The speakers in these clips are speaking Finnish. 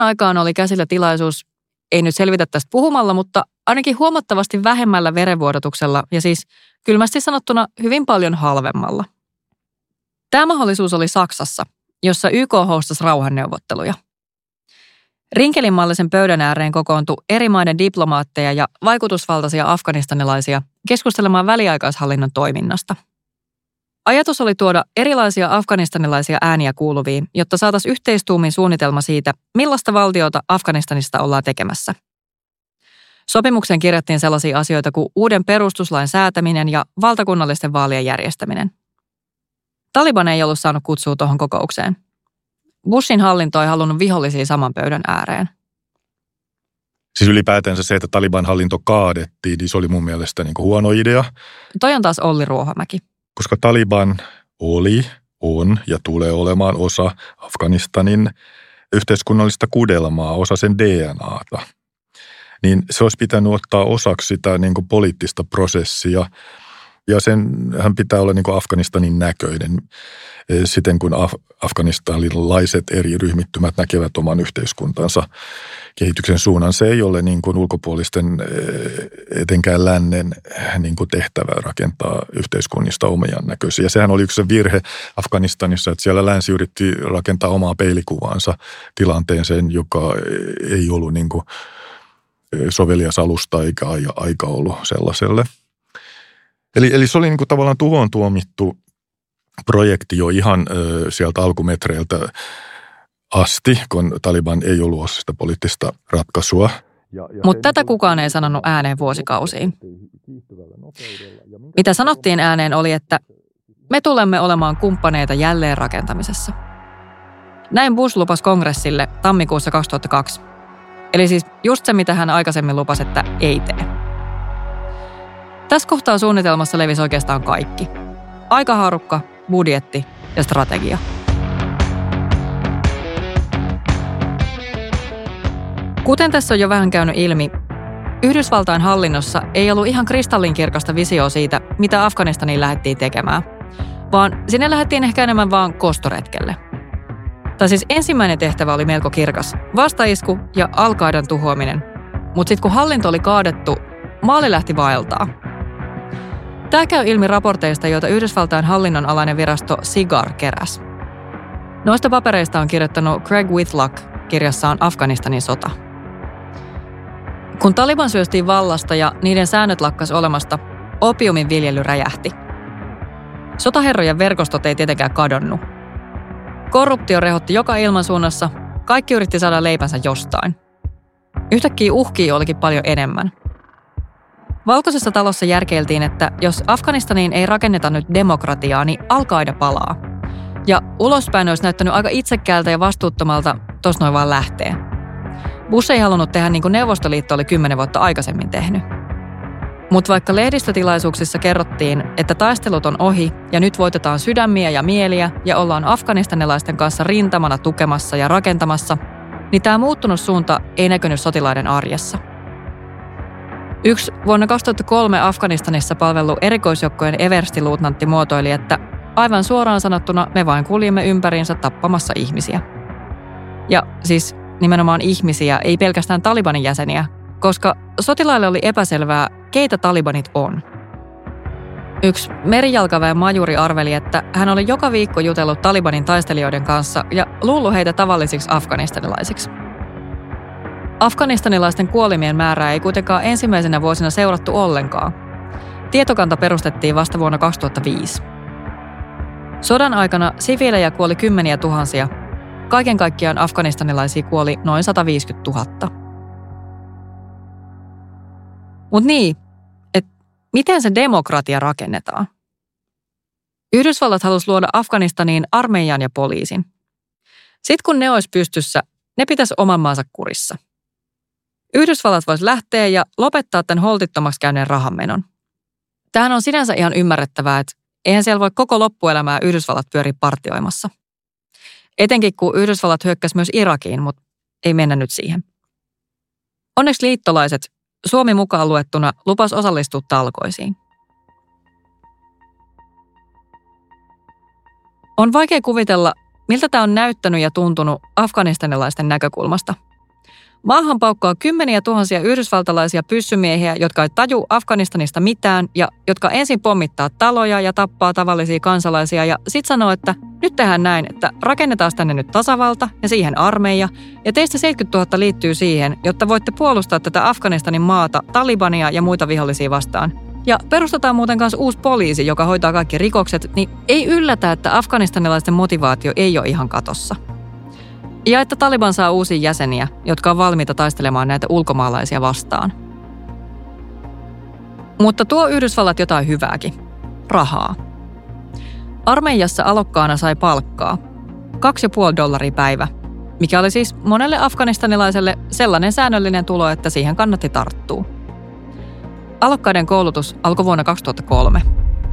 aikaan oli käsillä tilaisuus, ei nyt selvitä tästä puhumalla, mutta ainakin huomattavasti vähemmällä verenvuodatuksella ja siis kylmästi sanottuna hyvin paljon halvemmalla. Tämä mahdollisuus oli Saksassa, jossa YK hostasi rauhanneuvotteluja. Rinkelinmallisen pöydän ääreen kokoontui eri maiden diplomaatteja ja vaikutusvaltaisia afganistanilaisia keskustelemaan väliaikaishallinnon toiminnasta. Ajatus oli tuoda erilaisia afganistanilaisia ääniä kuuluviin, jotta saataisiin yhteistuumin suunnitelma siitä, millaista valtiota Afganistanista ollaan tekemässä. Sopimukseen kirjattiin sellaisia asioita kuin uuden perustuslain säätäminen ja valtakunnallisten vaalien järjestäminen. Taliban ei ollut saanut kutsua tuohon kokoukseen. Bushin hallinto ei halunnut vihollisia saman pöydän ääreen. Siis ylipäätänsä se, että Taliban-hallinto kaadettiin, niin se oli mun mielestä niin kuin huono idea. Toi on taas Olli Ruohomäki. Koska Taliban on ja tulee olemaan osa Afganistanin yhteiskunnallista kudelmaa, osa sen DNAta. Niin se olisi pitänyt ottaa osaksi sitä niin kuin poliittista prosessia. Ja senhän pitää olla niin kuin Afganistanin näköinen siten, kun afganistanilaiset eri ryhmittymät näkevät oman yhteiskuntansa kehityksen suunnan. Se ei ole niin kuin ulkopuolisten, etenkään lännen niin kuin tehtävä rakentaa yhteiskunnista omia näköisiä. Sehän oli yksi se virhe Afganistanissa, että siellä länsi yritti rakentaa omaa peilikuvaansa tilanteeseen, joka ei ollut niin kuin sovelias alusta eikä aika ollut sellaiselle. Eli se oli niin kuin tavallaan tuhoon tuomittu projekti jo ihan sieltä alkumetreiltä asti, kun Taliban ei ollut osa sitä poliittista ratkaisua. Mutta tätä kukaan ei sanonut ääneen vuosikausiin. Mitä sanottiin ääneen oli, että me tulemme olemaan kumppaneita jälleenrakentamisessa. Näin Bush lupasi kongressille tammikuussa 2002. Eli siis just se, mitä hän aikaisemmin lupasi, että ei tee. Tässä kohtaa suunnitelmassa levisi oikeastaan kaikki. Aikahaarukka, budjetti ja strategia. Kuten tässä on jo vähän käynyt ilmi, Yhdysvaltain hallinnossa ei ollut ihan kristallinkirkasta visioa siitä, mitä Afganistaniin lähdettiin tekemään, vaan sinne lähdettiin ehkä enemmän vaan kostoretkelle. Tai siis ensimmäinen tehtävä oli melko kirkas, vastaisku ja Al-Qaidan tuhoaminen, mutta sitten kun hallinto oli kaadettu, maali lähti vaeltaa. Tämä käy ilmi raporteista, joita Yhdysvaltain hallinnon alainen virasto SIGAR keräsi. Noista papereista on kirjoittanut Craig Whitlock kirjassaan Afganistanin sota. Kun Taliban syöstiin vallasta ja niiden säännöt lakkas olemasta, opiumin viljely räjähti. Sotaherrojen verkostot ei tietenkään kadonnut. Korruptio rehotti joka ilmansuunnassa, kaikki yritti saada leipänsä jostain. Yhtäkkiä uhkia olikin paljon enemmän. Valkoisessa talossa järkeiltiin, että jos Afganistaniin ei rakenneta nyt demokratiaa, niin Al-Qaida palaa. Ja ulospäin olisi näyttänyt aika itsekkäältä ja vastuuttomalta tuossa noin vaan lähtee. Bush ei halunnut tehdä niin kuin Neuvostoliitto oli 10 vuotta aikaisemmin tehnyt. Mutta vaikka lehdistötilaisuuksissa kerrottiin, että taistelut on ohi ja nyt voitetaan sydämiä ja mieliä ja ollaan afganistanilaisten kanssa rintamana tukemassa ja rakentamassa, niin tämä muuttunut suunta ei näkynyt sotilaiden arjessa. Yksi vuonna 2003 Afganistanissa palvellut erikoisjoukkojen everstiluutnantti muotoili, että aivan suoraan sanottuna me vain kuljimme ympäriinsä tappamassa ihmisiä. Ja siis nimenomaan ihmisiä, ei pelkästään Talibanin jäseniä, koska sotilaille oli epäselvää, keitä talibanit on. Yksi merijalkaväen majuri arveli, että hän oli joka viikko jutellut Talibanin taistelijoiden kanssa ja luullut heitä tavallisiksi afganistanilaisiksi. Afganistanilaisten kuolimien määrää ei kuitenkaan ensimmäisenä vuosina seurattu ollenkaan. Tietokanta perustettiin vasta vuonna 2005. Sodan aikana siviilejä kuoli kymmeniä tuhansia. Kaiken kaikkiaan afganistanilaisia kuoli noin 150 000. Mutta niin, että miten se demokratia rakennetaan? Yhdysvallat halusi luoda Afganistaniin armeijan ja poliisin. Sitten kun ne olisi pystyssä, ne pitäisi oman maansa kurissa. Yhdysvallat voisi lähteä ja lopettaa tämän holtittomaksi käyneen rahanmenon. Tämähän on sinänsä ihan ymmärrettävää, että eihän siellä voi koko loppuelämää Yhdysvallat pyöriä partioimassa. Etenkin kun Yhdysvallat hyökkäsi myös Irakiin, mutta ei mennä nyt siihen. Onneksi liittolaiset, Suomi mukaan luettuna, lupas osallistua talkoisiin. On vaikea kuvitella, miltä tämä on näyttänyt ja tuntunut afganistanilaisten näkökulmasta. Maahan paukkaa kymmeniä tuhansia yhdysvaltalaisia pyssymiehiä, jotka ei taju Afganistanista mitään ja jotka ensin pommittaa taloja ja tappaa tavallisia kansalaisia ja sit sanoo, että nyt tehdään näin, että rakennetaan tänne nyt tasavalta ja siihen armeija ja teistä 70 000 liittyy siihen, jotta voitte puolustaa tätä Afganistanin maata, Talibania ja muita vihollisia vastaan. Ja perustetaan muuten kanssa uusi poliisi, joka hoitaa kaikki rikokset, niin ei yllätä, että afganistanilaisten motivaatio ei ole ihan katossa. Ja että Taliban saa uusia jäseniä, jotka on valmiita taistelemaan näitä ulkomaalaisia vastaan. Mutta tuo Yhdysvallat jotain hyvääkin. Rahaa. Armeijassa alokkaana sai palkkaa. $2,5 päivä, mikä oli siis monelle afganistanilaiselle sellainen säännöllinen tulo, että siihen kannatti tarttua. Alokkaiden koulutus alkoi vuonna 2003.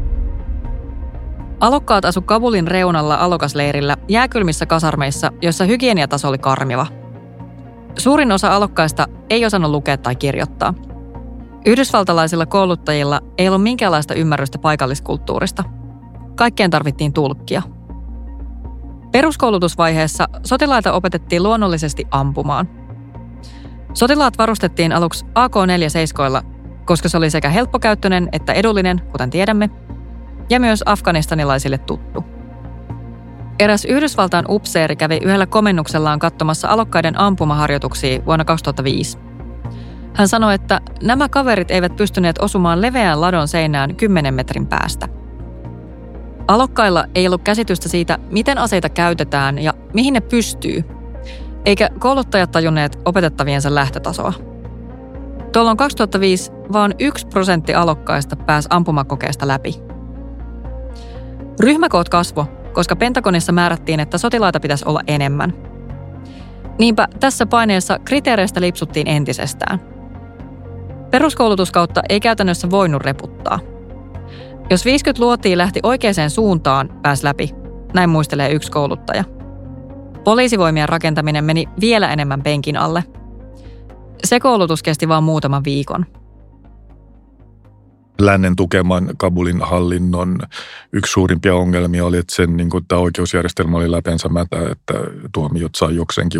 Alokkaat asu Kabulin reunalla alokasleirillä jääkylmissä kasarmeissa, joissa hygieniataso oli karmiva. Suurin osa alokkaista ei osannut lukea tai kirjoittaa. Yhdysvaltalaisilla kouluttajilla ei ollut minkäänlaista ymmärrystä paikalliskulttuurista. Kaikkeen tarvittiin tulkkia. Peruskoulutusvaiheessa sotilaita opetettiin luonnollisesti ampumaan. Sotilaat varustettiin aluksi AK-47, koska se oli sekä helppokäyttöinen että edullinen, kuten tiedämme, ja myös afganistanilaisille tuttu. Eräs Yhdysvaltain upseeri kävi yhdellä komennuksellaan katsomassa alokkaiden ampumaharjoituksia vuonna 2005. Hän sanoi, että nämä kaverit eivät pystyneet osumaan leveään ladon seinään 10 metrin päästä. Alokkailla ei ollut käsitystä siitä, miten aseita käytetään ja mihin ne pystyy, eikä kouluttajat tajunneet opetettaviensa lähtötasoa. Tuolloin 2005 vaan 1% alokkaista pääsi ampumakokeesta läpi. Ryhmäkoot kasvoi, koska Pentagonissa määrättiin, että sotilaita pitäisi olla enemmän. Niinpä tässä paineessa kriteereistä lipsuttiin entisestään. Peruskoulutuskautta ei käytännössä voinut reputtaa. Jos 50 luotia lähti oikeaan suuntaan, pääsi läpi, näin muistelee yksi kouluttaja. Poliisivoimien rakentaminen meni vielä enemmän penkin alle. Se koulutus kesti vain muutaman viikon. Lännen tukeman Kabulin hallinnon yksi suurimpia ongelmia oli, että sen tämä oikeusjärjestelmä oli läpeensä mätä, että tuomiot sai jokseenkin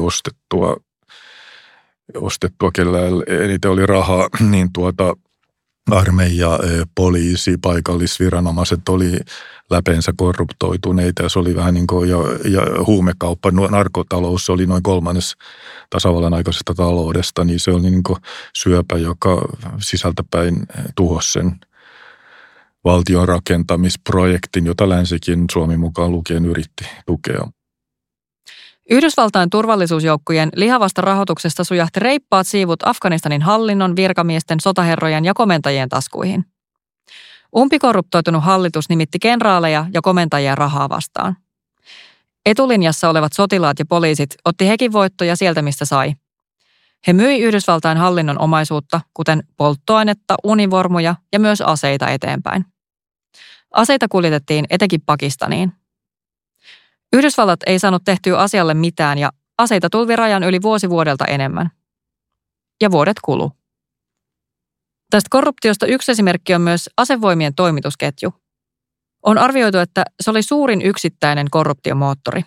ostettua, kellä eniten oli rahaa, niin armeija, poliisi, paikallisviranomaiset oli läpeensä korruptoituneita ja se oli vähän niin kuin ja huumekauppa, narkotalous oli noin 1/3 tasavallan aikaisesta taloudesta, niin se oli niin kuin syöpä, joka sisältäpäin tuhosi sen valtion rakentamisprojektin, jota länsikin Suomi mukaan lukien yritti tukea. Yhdysvaltain turvallisuusjoukkojen lihavasta rahoituksesta sujahti reippaat siivut Afganistanin hallinnon, virkamiesten, sotaherrojen ja komentajien taskuihin. Umpikorruptoitunut hallitus nimitti kenraaleja ja komentajia rahaa vastaan. Etulinjassa olevat sotilaat ja poliisit otti hekin voittoja sieltä, mistä sai. He myi Yhdysvaltain hallinnon omaisuutta, kuten polttoainetta, univormuja ja myös aseita eteenpäin. Aseita kuljetettiin etenkin Pakistaniin. Yhdysvallat ei saanut tehtyä asialle mitään ja aseita tulvi rajan yli vuosi vuodelta enemmän. Ja vuodet kulu. Tästä korruptiosta yksi esimerkki on myös asevoimien toimitusketju. On arvioitu, että se oli suurin yksittäinen korruptiomoottori.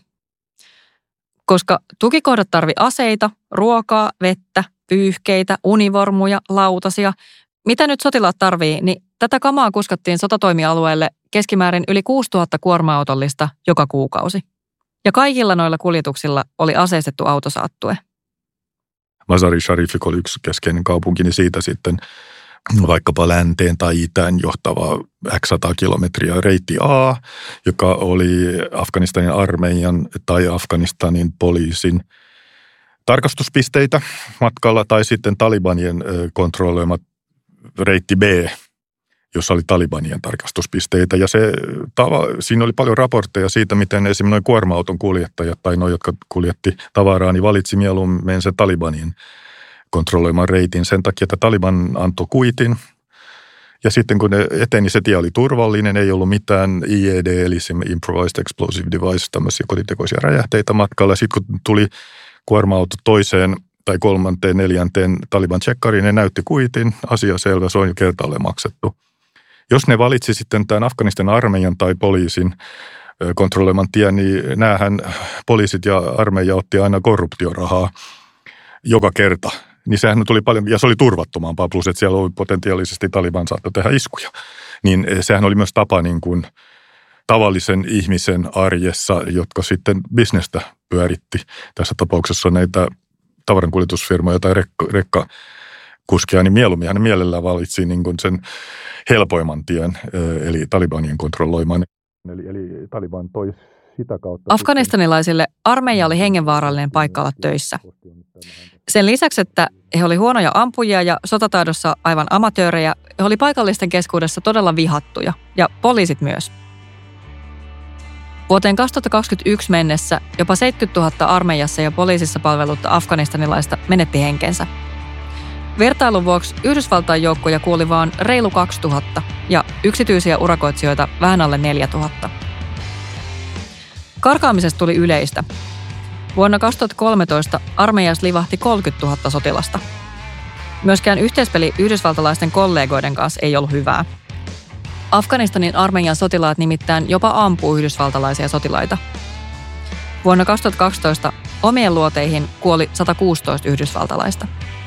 Koska tukikohdat tarvi aseita, ruokaa, vettä, pyyhkeitä, univormuja, lautasia. Mitä nyt sotilaat tarvii, niin tätä kamaa kuskattiin sotatoimialueelle keskimäärin yli 6000 kuorma-autollista joka kuukausi. Ja kaikilla noilla kuljetuksilla oli aseistettu autosaattue. Mazar-i-Sharif oli yksi keskeinen kaupunki, niin siitä sitten vaikkapa länteen tai itään johtava X 100 kilometriä reitti A, joka oli Afganistanin armeijan tai Afganistanin poliisin tarkastuspisteitä matkalla tai sitten Talibanien kontrolloimat reitti B, jossa oli Talibanien tarkastuspisteitä. Ja siinä oli paljon raportteja siitä, miten esimerkiksi noin kuorma-auton kuljettajat tai noin, jotka kuljetti tavaraa, niin valitsi mieluummin sen Talibanin kontrolloiman reitin sen takia, että Taliban antoi kuitin. Ja sitten kun ne eteni, se tie oli turvallinen, ei ollut mitään IED, eli Improvised Explosive Device, tämmöisiä kotitekoisia räjähteitä matkalla. Sitten kun tuli kuorma-auto toiseen tai 3., 4. Taliban tsekkariin, ne näytti kuitin, asia selvä, se on jo kertaalleen maksettu. Jos ne valitsi sitten tämän Afganistan armeijan tai poliisin kontrolloiman tien, niin näähän poliisit ja armeija otti aina korruptiorahaa joka kerta. Niin sehän tuli paljon, ja se oli turvattomampaa, plus että siellä oli potentiaalisesti Taliban saattoi tehdä iskuja. Niin sehän oli myös tapa niin kuin tavallisen ihmisen arjessa, jotka sitten bisnestä pyöritti. Tässä tapauksessa näitä tavarankuljetusfirmoja tai rekkakuskia, niin mieluummin hän mielellään valitsi niin kuin sen helpoimman tien, eli Talibanien kontrolloiman. Eli Taliban toi sitä kautta. Afganistanilaisille armeija oli hengenvaarallinen paikka olla töissä. Sen lisäksi, että he oli huonoja ampujia ja sotataidossa aivan amatöörejä, he oli paikallisten keskuudessa todella vihattuja, ja poliisit myös. Vuoteen 2021 mennessä jopa 70 000 armeijassa ja poliisissa palvelutta afganistanilaista menetti henkensä. Vertailun vuoksi Yhdysvaltain joukkoja kuoli vain reilu 2000 ja yksityisiä urakoitsijoita vähän alle 4000. Karkaamisesta tuli yleistä. Vuonna 2013 armeijassa livahti 30 000 sotilasta. Myöskään yhteispeli yhdysvaltalaisten kollegoiden kanssa ei ollut hyvää. Afganistanin armeijan sotilaat nimittäin jopa ampuu yhdysvaltalaisia sotilaita. Vuonna 2012 omien luoteihin kuoli 116 yhdysvaltalaista.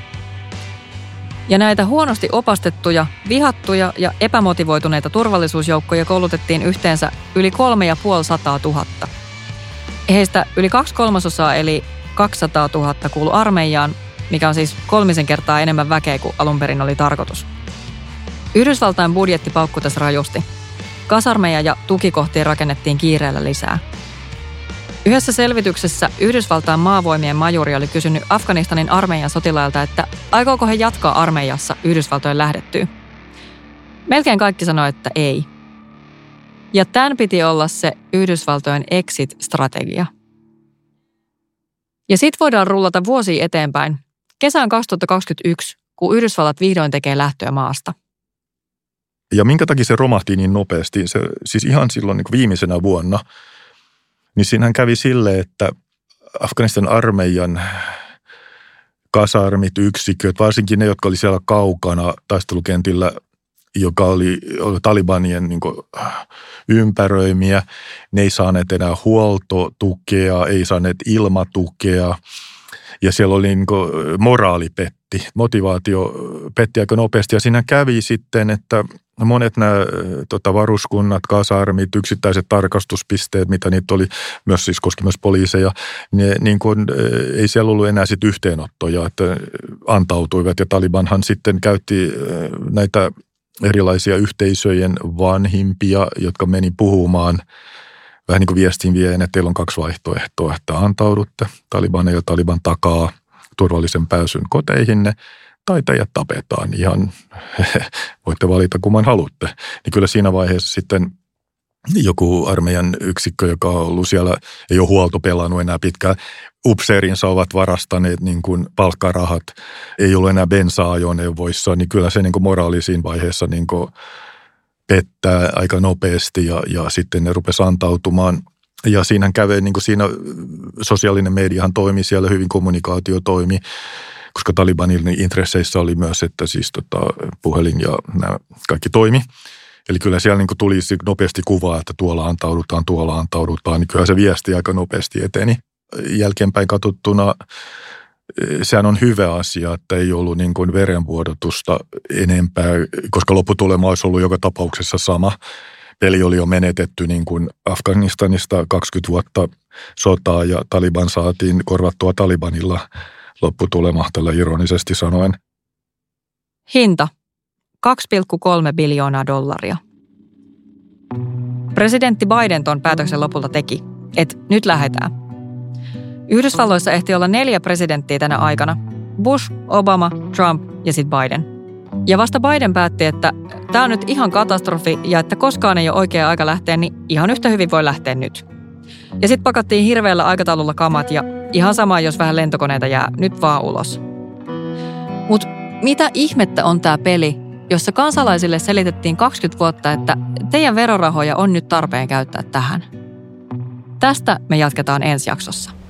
Ja näitä huonosti opastettuja, vihattuja ja epämotivoituneita turvallisuusjoukkoja koulutettiin yhteensä yli 350 000. Heistä yli 2/3 eli 200 000 kuului armeijaan, mikä on siis 3 kertaa enemmän väkeä kuin alun perin oli tarkoitus. Yhdysvaltain budjetti paukkutasi rajusti. Kasarmeja ja tukikohtia rakennettiin kiireellä lisää. Yhdessä selvityksessä Yhdysvaltain maavoimien majuri oli kysynyt Afganistanin armeijan sotilailta, että aikooko he jatkaa armeijassa Yhdysvaltojen lähdettyä. Melkein kaikki sanoi, että ei. Ja tämän piti olla se Yhdysvaltojen exit-strategia. Ja sit voidaan rullata vuosia eteenpäin, kesään 2021, kun Yhdysvallat vihdoin tekee lähtöä maasta. Ja minkä takia se romahti niin nopeasti, se, siis ihan silloin niin kuin viimeisenä vuonna, niin siinähän kävi silleen, että Afganistan armeijan kasarmit, yksiköt, varsinkin ne, jotka oli siellä kaukana taistelukentillä, joka oli Talibanien niin kuin ympäröimiä, ne ei saaneet enää huoltotukea, ei saaneet ilmatukea. Ja siellä oli niin kuin moraali petti, motivaatio petti aika nopeasti. Ja siinä kävi sitten, että monet nämä varuskunnat, kasarmit, yksittäiset tarkastuspisteet, mitä niitä oli, myös siis koski myös poliiseja, ne, niin kuin, ei siellä ollut enää sit yhteenottoja, että antautuivat. Ja Talibanhan sitten käytti näitä erilaisia yhteisöjen vanhimpia, jotka meni puhumaan vähän niin kuin viestin vieen, että teillä on 2 vaihtoehtoa, että antaudutte Taliban ja Taliban takaa turvallisen pääsyn koteihinne, tai teidät tapetaan ihan, voitte valita kumman haluatte. Niin kyllä siinä vaiheessa sitten joku armeijan yksikkö, joka on ollut siellä, ei ole huolto pelannut enää pitkään, upseerinsa ovat varastaneet niin kuin palkkarahat, ei ollut enää bensa-ajoneuvoissa, niin kyllä se niin kuin moraali siinä vaiheessa niin kuin pettää aika nopeasti ja sitten ne rupesi antautumaan. Ja siinähän kävi, niin kuin siinä sosiaalinen mediahan toimi, siellä hyvin kommunikaatio toimi, koska Talibanin intresseissä oli myös, että siis puhelin ja nämä kaikki toimi. Eli kyllä siellä niin kuin tuli nopeasti kuvaa, että tuolla antaudutaan, niin kyllä se viesti aika nopeasti eteni. Jälkeenpäin katsottuna sehän on hyvä asia, että ei ollut niin kuin verenvuodotusta enempää, koska lopputulema olisi ollut joka tapauksessa sama. Peli oli jo menetetty niin kuin Afganistanista 20 vuotta sotaa ja Taliban saatiin korvattua Talibanilla lopputulema tällä ironisesti sanoen. Hinta. $2,3 biljoonaa. Presidentti Biden ton päätöksen lopulta teki, että nyt lähdetään. Yhdysvalloissa ehti olla 4 presidenttiä tänä aikana. Bush, Obama, Trump ja sitten Biden. Ja vasta Biden päätti, että tämä on nyt ihan katastrofi ja että koskaan ei ole oikea aika lähteä, niin ihan yhtä hyvin voi lähteä nyt. Ja sitten pakattiin hirveällä aikataululla kamat ja ihan sama, jos vähän lentokoneita jää, nyt vaan ulos. Mut mitä ihmettä on tämä peli, jossa kansalaisille selitettiin 20 vuotta, että teidän verorahoja on nyt tarpeen käyttää tähän? Tästä me jatketaan ensi jaksossa.